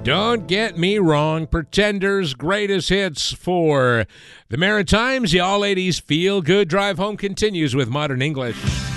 Don't get me wrong, Pretenders' greatest hits for the Maritimes. The all-ladies feel-good drive home continues with Modern English.